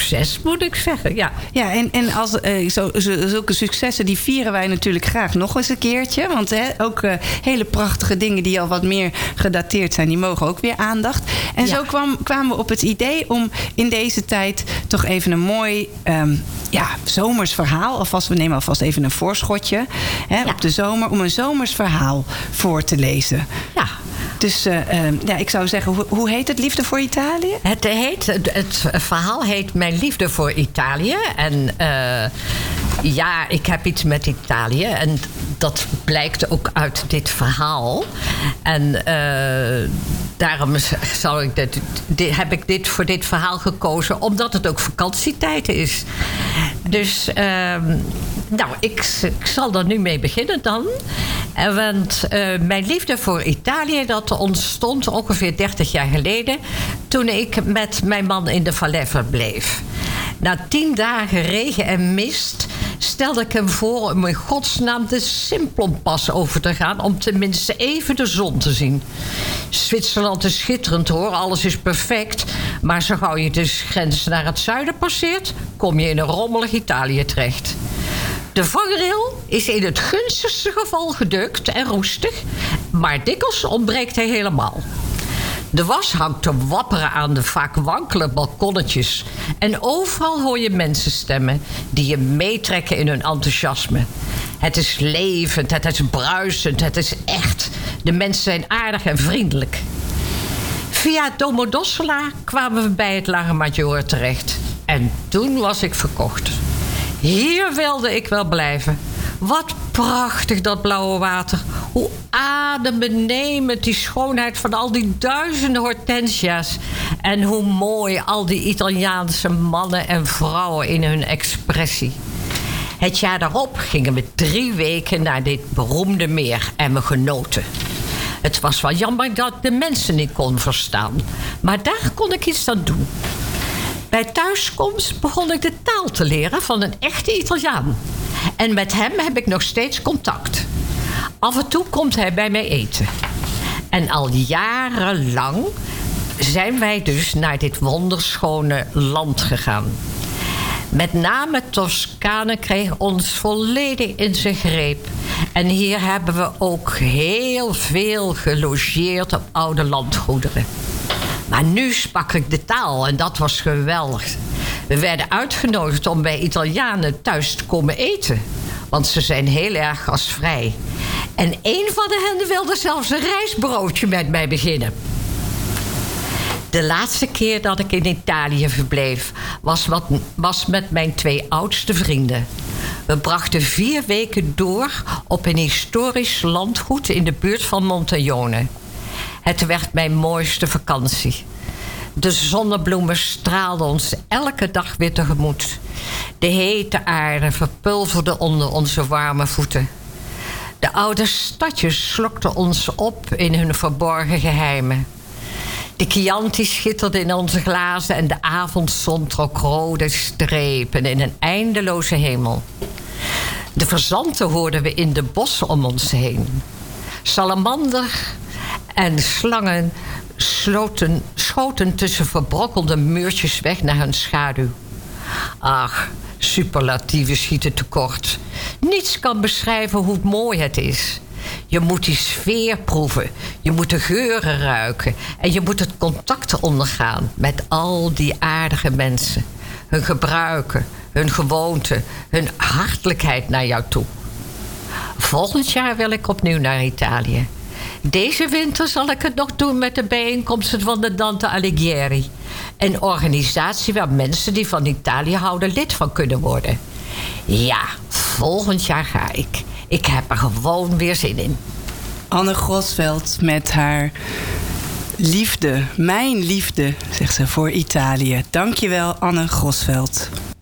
succes, moet ik zeggen, ja. Ja, en als, zulke successen die vieren wij natuurlijk graag nog eens een keertje. Want ook hele prachtige dingen die al wat meer gedateerd zijn, die mogen ook weer aandacht. En zo kwamen we op het idee om in deze tijd toch even een mooi zomers verhaal. We nemen alvast even een voorschotje op de zomer, om een zomers verhaal voor te lezen. Ja. Dus ik zou zeggen, hoe heet het, Liefde voor Italië? Het verhaal heet Mijn liefde voor Italië. En ik heb iets met Italië. En dat blijkt ook uit dit verhaal. En daarom heb ik dit voor dit verhaal gekozen. Omdat het ook vakantietijd is. Dus ik zal er nu mee beginnen dan. Want mijn liefde voor Italië, dat ontstond ongeveer 30 jaar geleden, toen ik met mijn man in de Valais verbleef. Na 10 dagen regen en mist stelde ik hem voor om in godsnaam de Simplonpas over te gaan, om tenminste even de zon te zien. Zwitserland is schitterend hoor, alles is perfect. Maar zo gauw je de grens naar het zuiden passeert, kom je in een rommelig Italië terecht. De vangrail is in het gunstigste geval gedeukt en roestig, maar dikwijls ontbreekt hij helemaal. De was hangt te wapperen aan de vaak wankele balkonnetjes. En overal hoor je mensenstemmen die je meetrekken in hun enthousiasme. Het is levend, het is bruisend, het is echt. De mensen zijn aardig en vriendelijk. Via Domodossola kwamen we bij het Lago Maggiore terecht. En toen was ik verkocht. Hier wilde ik wel blijven. Wat prachtig dat blauwe water. Hoe adembenemend die schoonheid van al die duizenden hortensia's. En hoe mooi al die Italiaanse mannen en vrouwen in hun expressie. Het jaar daarop gingen we 3 weken naar dit beroemde meer en we genoten. Het was wel jammer dat ik de mensen niet kon verstaan. Maar daar kon ik iets aan doen. Bij thuiskomst begon ik de taal te leren van een echte Italiaan. En met hem heb ik nog steeds contact. Af en toe komt hij bij mij eten. En al jarenlang zijn wij dus naar dit wonderschone land gegaan. Met name Toscane kreeg ons volledig in zijn greep. En hier hebben we ook heel veel gelogeerd op oude landgoederen. Maar nu sprak ik de taal en dat was geweldig. We werden uitgenodigd om bij Italianen thuis te komen eten. Want ze zijn heel erg gastvrij. En een van hen wilde zelfs een rijstbroodje met mij beginnen. De laatste keer dat ik in Italië verbleef was met mijn 2 oudste vrienden. We brachten 4 weken door op een historisch landgoed in de buurt van Montaglione. Het werd mijn mooiste vakantie. De zonnebloemen straalden ons elke dag weer tegemoet. De hete aarde verpulverde onder onze warme voeten. De oude stadjes slokten ons op in hun verborgen geheimen. De Chianti schitterde in onze glazen en de avondzon trok rode strepen in een eindeloze hemel. De verzanten hoorden we in de bossen om ons heen. Salamander en slangen schoten tussen verbrokkelde muurtjes weg naar hun schaduw. Ach, superlatieven schieten tekort. Niets kan beschrijven hoe mooi het is. Je moet die sfeer proeven. Je moet de geuren ruiken. En je moet het contact ondergaan met al die aardige mensen. Hun gebruiken, hun gewoonten, hun hartelijkheid naar jou toe. Volgend jaar wil ik opnieuw naar Italië. Deze winter zal ik het nog doen met de bijeenkomsten van de Dante Alighieri. Een organisatie waar mensen die van Italië houden lid van kunnen worden. Ja, volgend jaar ga ik. Ik heb er gewoon weer zin in. Anne Grosveld met haar liefde, mijn liefde, zegt ze, voor Italië. Dankjewel, Anne Grosveld.